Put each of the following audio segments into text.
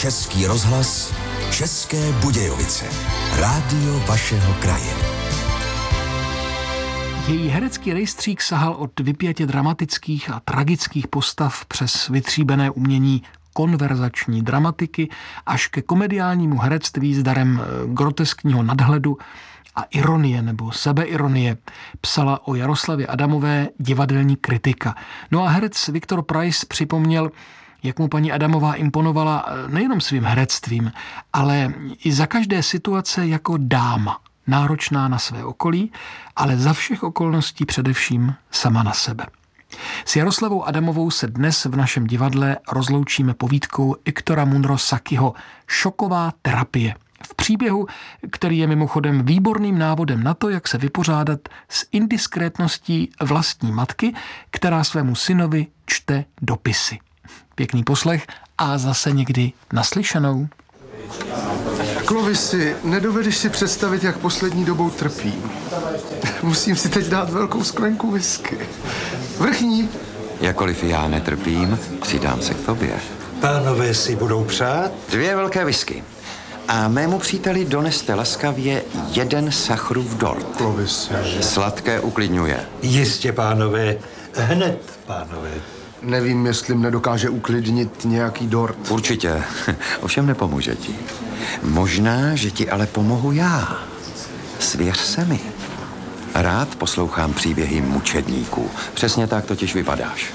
Český rozhlas, České Budějovice. Rádio vašeho kraje. Její herecký rejstřík sahal od vypjatě dramatických a tragických postav přes vytříbené umění konverzační dramatiky až ke komediálnímu herectví s darem groteskního nadhledu a ironie nebo sebeironie, psala o Jaroslavě Adamové divadelní kritika. No a herec Viktor Preiss připomněl, jak mu paní Adamová imponovala nejenom svým herectvím, ale i za každé situace jako dáma, náročná na své okolí, ale za všech okolností především sama na sebe. S Jaroslavou Adamovou se dnes v našem divadle rozloučíme povídkou Iktora Munro Sakiho Šoková terapie. V příběhu, který je mimochodem výborným návodem na to, jak se vypořádat s indiskrétností vlastní matky, která svému synovi čte dopisy. Pěkný poslech a zase někdy naslyšenou. Clovisi, nedovedeš si představit, jak poslední dobou trpím. Musím si teď dát velkou sklenku whisky. Vrchní. Jakkoliv já netrpím, přidám se k tobě. Pánové si budou přát? 2 velké whisky. A mému příteli doneste laskavě 1 Sachrův dort. Clovisi. Sladké uklidňuje. Jistě, pánové. Hned, pánové. Nevím, jestli nedokáže uklidnit nějaký dort. Určitě. Ovšem nepomůže ti. Možná, že ti ale pomohu já. Svěř se mi. Rád poslouchám příběhy mučedníků. Přesně tak totiž vypadáš.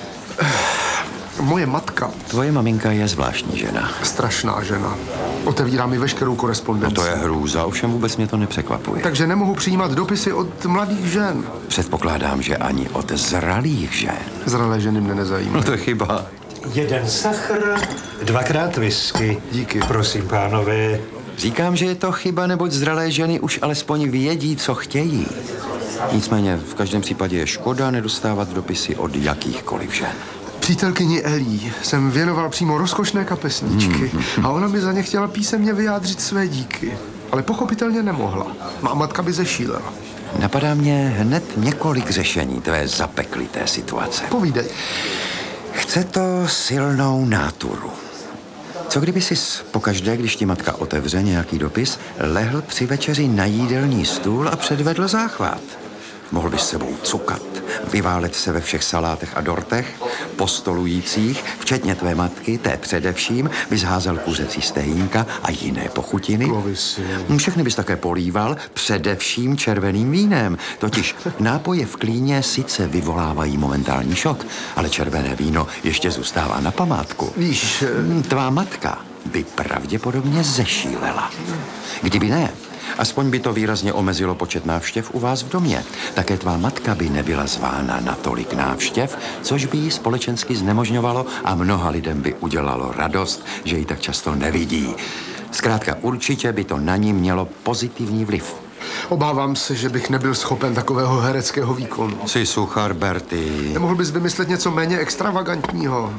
Moje matka. Tvoje maminka je zvláštní žena. Strašná žena. Otevírá mi veškerou korespondenci. No to je hrůza, ovšem vůbec mě to nepřekvapuje. Takže nemohu přijímat dopisy od mladých žen. Předpokládám, že ani od zralých žen. Zralé ženy mne No nezajímají. to je chyba. 1 sachr, 2krát whisky. Díky. Prosím, pánové. Říkám, že je to chyba, neboť zralé ženy už alespoň vědí, co chtějí. Nicméně v každém případě je škoda nedostávat dopisy od jakýchkoliv žen. Přítelkyni Elí jsem věnoval přímo rozkošné kapesníčky a ona mi za ně chtěla písemně vyjádřit své díky. Ale pochopitelně nemohla. Má matka by zešílela. Napadá mě hned několik řešení tvé zapeklité situace. Povídej. Chce to silnou náturu. Co kdyby sis pokaždé, když ti matka otevře nějaký dopis, lehl při večeři na jídelní stůl a předvedl záchvat? Mohl bys sebou cukat, vyválet se ve všech salátech a dortech, po stolujících, včetně tvé matky, té především, bys házel kuřecí stehínka a jiné pochutiny. Clovisi. Všechny bys také políval především červeným vínem. Totiž nápoje v klíně sice vyvolávají momentální šok, ale červené víno ještě zůstává na památku. Víš, Tvá matka by pravděpodobně zešílela. Kdyby ne, aspoň by to výrazně omezilo počet návštěv u vás v domě. Také tvá matka by nebyla zvána na tolik návštěv, což by jí společensky znemožňovalo a mnoha lidem by udělalo radost, že ji tak často nevidí. Zkrátka určitě by to na ní mělo pozitivní vliv. obávám se, že bych nebyl schopen takového hereckého výkonu. Jsi suchar, Berty. Nemohl bys vymyslet něco méně extravagantního?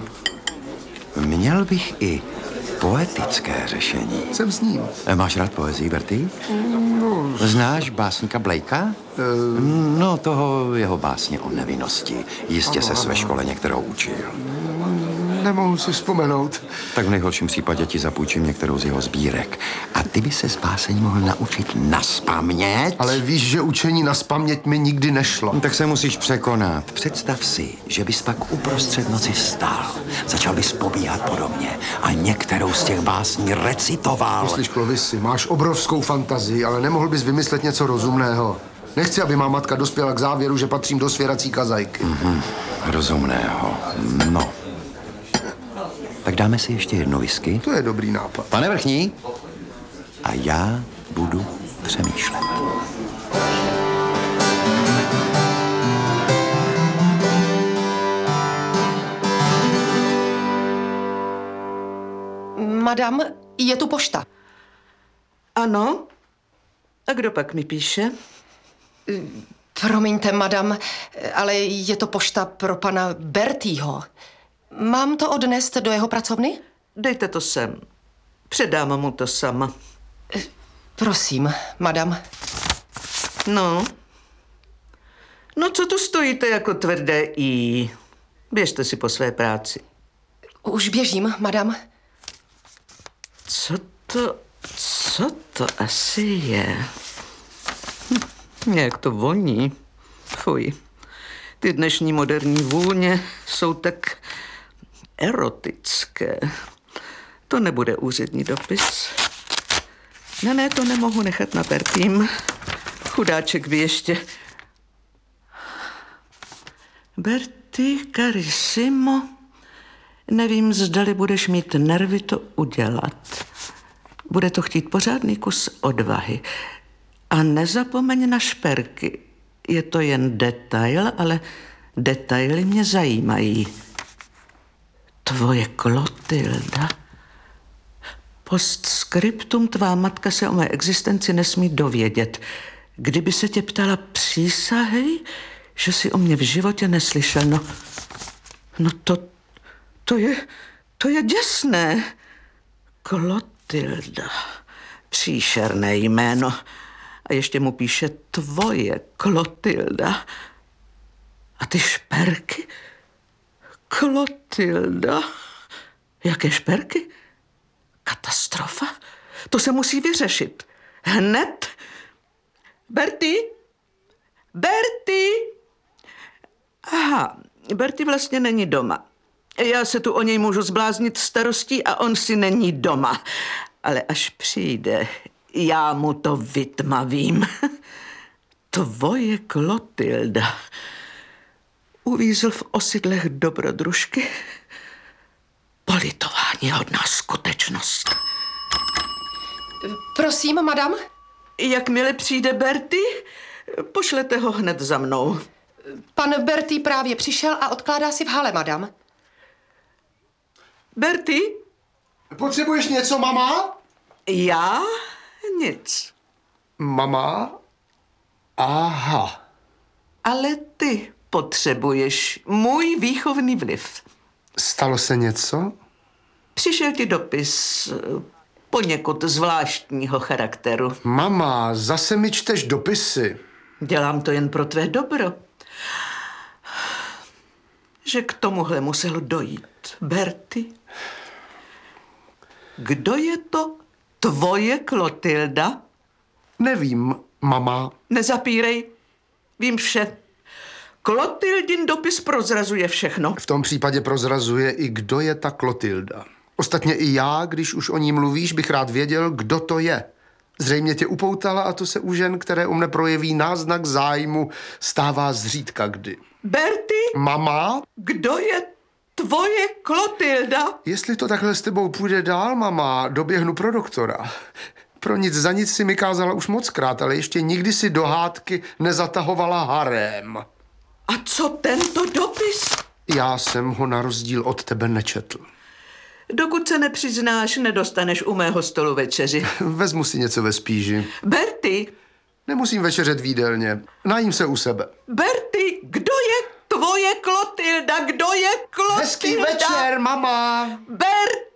Měl bych i poetické řešení. Jsem s ním. Máš rád poezii, Berty? Znáš básníka Blakea? No, toho jeho básně o nevinnosti. Jistě se ve škole některou učil. Nemohu si vzpomenout. Tak v nejhorším případě ti zapůjčím některou z jeho sbírek. A ty by se z básení mohl naučit nazpaměť. Ale víš, že učení nazpaměť mi nikdy nešlo. Tak se musíš překonat. Představ si, že bys pak uprostřed noci vstal. Začal bys pobíhat podobně a některou z těch básní recitoval. Myslíš, Clovisi, máš obrovskou fantazii, ale nemohl bys vymyslet něco rozumného. Nechci, aby má matka dospěla k závěru, že patřím do svěrací kazajky. Rozumného. No. Tak dáme si ještě jedno whisky. To je dobrý nápad. Pane Vrchní, a já budu přemýšlet. Madam, je tu pošta. Ano? A kdo pak mi píše? Promiňte, madam, ale je to pošta pro pana Bertýho. Mám to odnést do jeho pracovny? Dejte to sem. Předám mu to sama. Prosím, madam. No? No, co tu stojíte jako tvrdé I? Běžte si po své práci. Už běžím, madam. Co to asi je? Jak to voní. Fuj. Ty dnešní moderní vůně jsou tak erotické. To nebude úřední dopis. Ne, to nemohu nechat na Bertím. Chudáček by ještě... Berti, carissimo, nevím, zdali budeš mít nervy to udělat. Bude to chtít pořádný kus odvahy. A nezapomeň na šperky. Je to jen detail, ale detaily mě zajímají. Tvoje Klotilda. Postscriptum, tvá matka se o mé existenci nesmí dovědět. Kdyby se tě ptala, přísahej, že jsi o mě v životě neslyšel. No to je děsné. Klotilda. Příšerné jméno. A ještě mu píše tvoje Klotilda. A ty šperky? Klotilda. Jaké šperky? Katastrofa. To se musí vyřešit. Hned. Berti? Aha, Berti vlastně není doma. Já se tu o něj můžu zbláznit starostí a on si není doma. Ale až přijde, já mu to vytmavím. Tvoje Klotilda. Uvízl v osidlech dobrodružky. Politování hodná skutečnost. Prosím, madam? Jakmile přijde Berti, pošlete ho hned za mnou. Pan Bertý právě přišel a odkládá si v hale, madam. Berti? Potřebuješ něco, mama? Já? Nic. Mama? Aha. Ale ty potřebuješ můj výchovný vliv. Stalo se něco? Přišel ti dopis poněkud zvláštního charakteru. Mama, zase mi čteš dopisy. Dělám to jen pro tvé dobro. Že k tomuhle muselo dojít. Berti? Kdo je to tvoje Klotilda? Nevím, mama. Nezapírej. Vím vše. Klotildin dopis prozrazuje všechno. V tom případě prozrazuje i kdo je ta Klotilda. Ostatně i já, když už o ní mluvíš, bych rád věděl, kdo to je. Zřejmě tě upoutala a to se u žen, které u mne projeví náznak zájmu, stává zřídka kdy. Berti? Mama? Kdo je tvoje Klotilda? Jestli to takhle s tebou půjde dál, mama, doběhnu pro doktora. Pro nic za nic si mi kázala už mockrát, ale ještě nikdy si do hádky nezatahovala harém. A co tento dopis? Já jsem ho na rozdíl od tebe nečetl. Dokud se nepřiznáš, nedostaneš u mého stolu večeři. Vezmu si něco ve spíži. Berti? Nemusím večeřet v jídelně. Najím se u sebe. Berti, kdo je tvoje Klotilda? Kdo je Klotilda? Hezký večer, mama! Berti!